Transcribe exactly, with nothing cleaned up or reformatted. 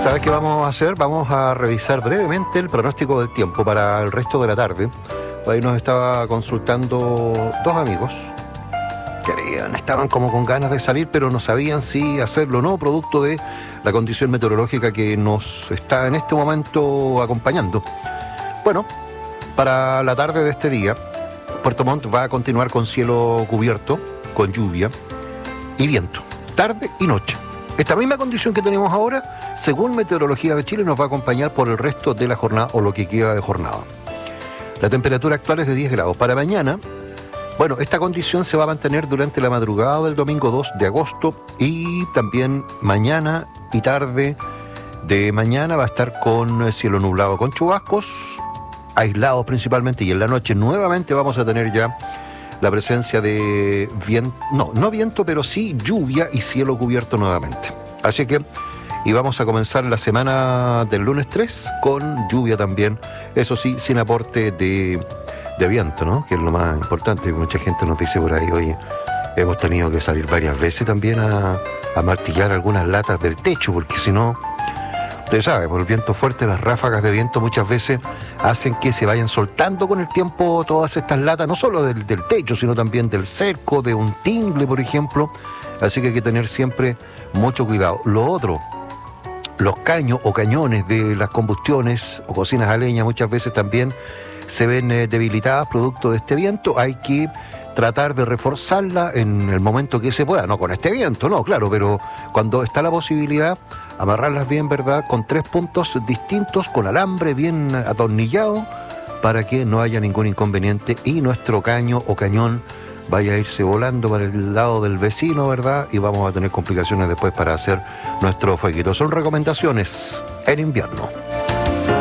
¿Sabes qué vamos a hacer? Vamos a revisar brevemente el pronóstico del tiempo para el resto de la tarde. Ahí nos estaba consultando dos amigos. Querían, estaban como con ganas de salir, pero no sabían si hacerlo o no, producto de la condición meteorológica que nos está en este momento acompañando. Bueno, para la tarde de este día, Puerto Montt va a continuar con cielo cubierto, con lluvia y viento, tarde y noche. Esta misma condición que tenemos ahora, según Meteorología de Chile, nos va a acompañar por el resto de la jornada o lo que queda de jornada. La temperatura actual es de diez grados. Para mañana, bueno, esta condición se va a mantener durante la madrugada del domingo dos de agosto y también mañana y tarde de mañana va a estar con cielo nublado con chubascos, aislados principalmente, y en la noche nuevamente vamos a tener ya la presencia de viento, no, no viento, pero sí lluvia y cielo cubierto nuevamente. Así que, y vamos a comenzar la semana del lunes tres con lluvia también, eso sí, sin aporte de, de viento, ¿no? Que es lo más importante. Mucha gente nos dice por ahí, oye, hemos tenido que salir varias veces también a, a martillar algunas latas del techo, porque si no, usted sabe, por el viento fuerte, las ráfagas de viento muchas veces hacen que se vayan soltando con el tiempo todas estas latas, no solo del, del techo, sino también del cerco, de un tingle, por ejemplo. Así que hay que tener siempre mucho cuidado. Lo otro, los caños o cañones de las combustiones o cocinas a leña muchas veces también se ven eh, debilitadas producto de este viento. Hay que tratar de reforzarla en el momento que se pueda, no con este viento, no, claro, pero cuando está la posibilidad, amarrarlas bien, ¿verdad?, con tres puntos distintos, con alambre bien atornillado, para que no haya ningún inconveniente y nuestro caño o cañón vaya a irse volando para el lado del vecino, ¿verdad?, y vamos a tener complicaciones después para hacer nuestro fueguito. Son recomendaciones en invierno.